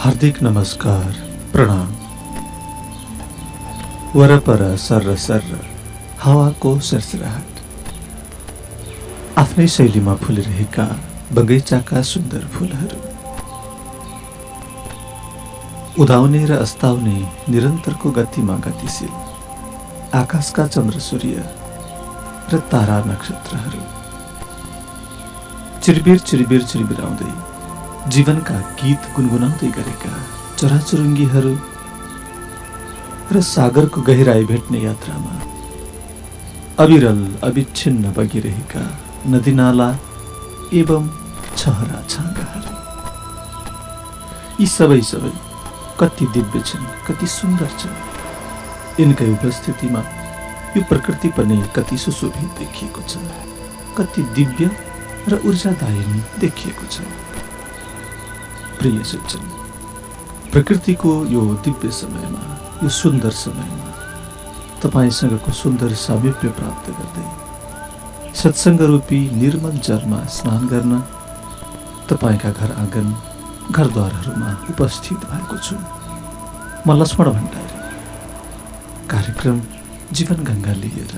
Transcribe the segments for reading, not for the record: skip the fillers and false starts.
हार्दिक नमस्कार, प्रणाम। वरपर सर्र सर्र हावाको सरसराहट, आफ्नै शैलीमा फुलिरहेका बगैँचाका सुन्दर फूलहरू, उदाउने र अस्ताउने निरन्तरको गतिमा गतिशील आकाशका चन्द्र सूर्य र तारा नक्षत्रहरू, चिरबिर चिरबिर चिरबिराउँदै जीवनका गीत गुनगुनाउँदै गरेका चराचुरुङ्गीहरू र सागरको गहिराई भेट्ने यात्रामा अविरल अविच्छिन्न बगिरहेका नदीनाला एवं छहरा छाँगाहरू, यी सबै कति दिव्य छन्, कति सुन्दर छन्। यिनकै उपस्थितिमा यो प्रकृति पनि कति सुशोभित देखिएको छ, कति दिव्य र ऊर्जादायी देखिएको छ। प्रिय सज्जन, प्रकृतिको यो दिव्य समयमा, यो सुन्दर समयमा तपाईसँगको सुन्दर सामिप्य प्राप्त गर्दै सत्सङ्ग रूपी निर्मल जलमा स्नान गर्न तपाईका घर आँगन, घरद्वारहरूमा उपस्थित भएको छु। म लक्ष्मण भण्डारी, कार्यक्रम जीवन गङ्गा लिएर।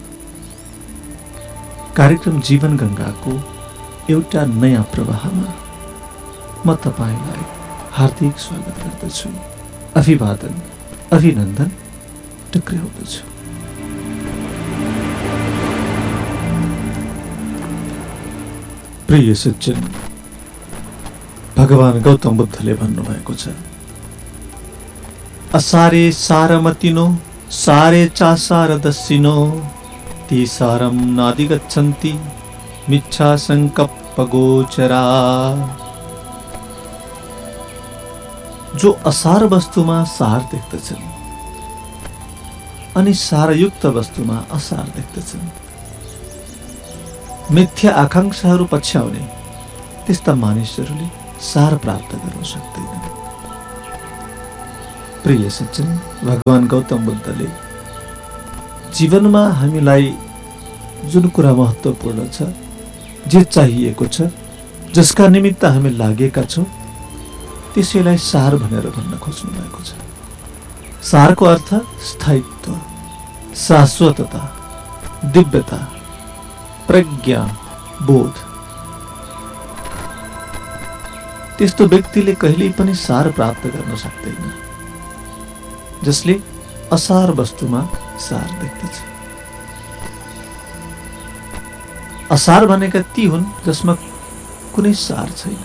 कार्यक्रम जीवन गङ्गाको एउटा नयाँ प्रवाहमा म तपाईलाई हार्दिक स्वागत गर्दछु, अभिवादन, अभिनन्दन टक्र्याउँदछु। प्रिय सज्जन, भगवान गौतम बुद्धले भन्नुभएको छ, असारे सारमतिनो सारे चासार दस्सिनो ती सारम नादिगच्छन्ति मिच्छा संकप्प गोचरा। जो असार वस्तुमा सार देख्दछन् अनि सारयुक्त वस्तुमा असार देख्दछन्, मिथ्या आकांक्षाहरू पछ्याउने त्यस्ता मानिसहरूले सार प्राप्त गर्न सक्दैनन्। प्रिय सज्जन, भगवान गौतम बुद्धले जीवनमा हामीलाई जुन कुरा महत्त्वपूर्ण छ, जे चाहिएको छ, जसका निमित्त हामी लागेका छौँ, त्यसैलाई सार भनेर भन्न खोज्नु भएको छ। सारको अर्थ स्थायित्व, शाश्वतता, दिव्यता, प्रज्ञा, बोध। त्यस्तो व्यक्तिले कहिल्यै पनि सार प्राप्त गर्न सक्दैन जसले असार वस्तुमा सार देख्दछ। असार भनेका ती हुन् जसमा कुनै सार छैन,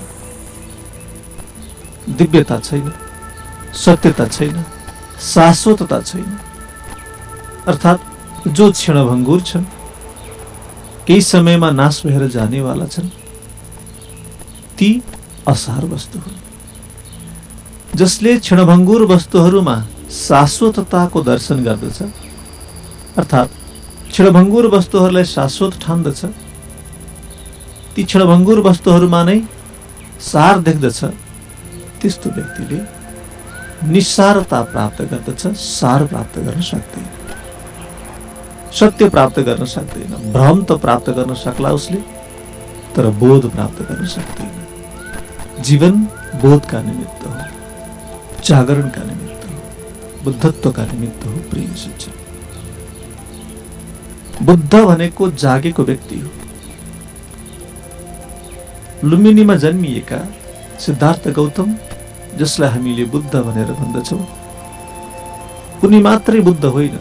दिव्यता छैन, सत्यता छैन, शाश्वतता छैन। अर्थात् जो क्षणभङ्गुर छन्, केही समयमा नाश भएर जानेवाला छन्, ती असार वस्तु हुन्। जसले क्षणभङ्गुर वस्तुहरूमा शाश्वतताको दर्शन गर्दछ, अर्थात् क्षणभङ्गुर वस्तुहरूलाई शाश्वत ठान्दछ, ती क्षणभङ्गुर वस्तुहरूमा नै सार देख्दछ, त्यस्तो व्यक्तिले निस्सारता प्राप्त गर्दछ, सार प्राप्त गर्न सक्दैन, सत्य प्राप्त गर्न सक्दैन। भ्रम त प्राप्त गर्न सक्ला उसले, तर बोध प्राप्त गर्न सक्दैन। जीवन बोधका निमित्त हो, जागरणका निमित्त हो, बुद्धत्वका निमित्त हो। प्रिय सज्जन, बुद्ध भनेको जागेको व्यक्ति हो। लुम्बिनीमा जन्मिएका सिद्धार्थ गौतम, जसलाई हामीले बुद्ध भनेर भन्दछौँ, उनी मात्रै बुद्ध होइन।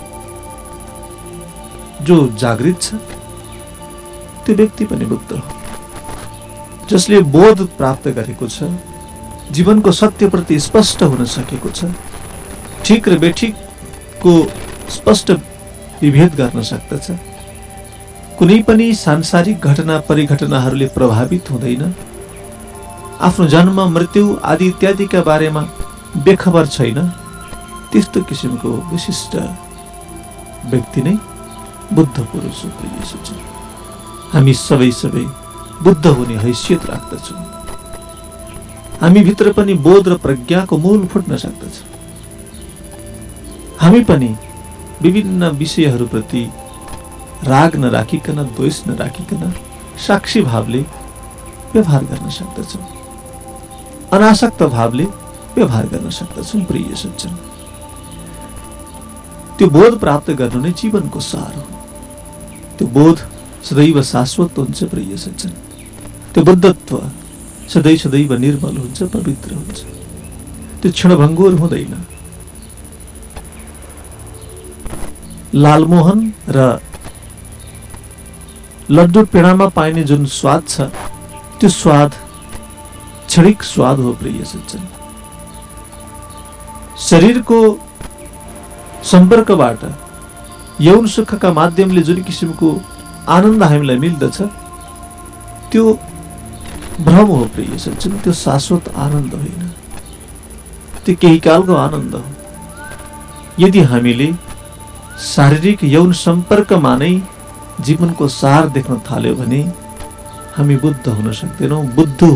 जो जागृत छ त्यो व्यक्ति पनि बुद्ध हो। जसले बोध प्राप्त गरेको छ, जीवनको सत्यप्रति स्पष्ट हुन सकेको छ, ठिक र बेठिकको स्पष्ट विभेद गर्न सक्दछ, कुनै पनि सांसारिक घटना परिघटनाहरूले प्रभावित हुँदैन, आफ्नो जन्म मृत्यु आदि इत्यादिका बारेमा बेखबर छैन, त्यस्तो किसिमको विशिष्ट व्यक्ति नै बुद्ध पुरुष हो। प्रिय सज्जन, हामी सबै बुद्ध हुने हैसियत राख्दछौँ। हामी भित्र पनि बोध र प्रज्ञाको मूल फुट्न सक्दछ। हामी पनि विभिन्न विषयहरूप्रति राग नराखिकन, द्वेष नराखिकन साक्षी भावले व्यवहार गर्न सक्दछौँ। अनासक्त भावले व्यवहार गर्न सक्दछौँ प्रिय सज्जन। त्यो बोध प्राप्त गर्नु नै जीवनको सार हो। त्यो बोध सदैव शाश्वत हुन्छ प्रिय सज्जन। त्यो बुद्धत्व सदैव निर्मल हुन्छ, पवित्र हुन्छ। त्यो क्षणभङ्गुर हुँदैन। लालमोहन र लड्डु पेडामा पाइने जुन स्वाद छ, त्यो स्वाद क्षणिक स्वाद हो प्रिय सज्जन। शरीरको सम्पर्कबाट यौन सुखका माध्यमले जुन किसिमको आनन्द हामीलाई मिल्दछ, त्यो भ्रम हो प्रिय सज्जन। त्यो शाश्वत आनन्द होइन, त्यो केही कालको आनन्द हो। यदि हामीले शारीरिक यौन सम्पर्कमा नै जीवनको सार देख्न थाल्यो भने हामी बुद्ध हुन सक्दैनौँ, बुद्ध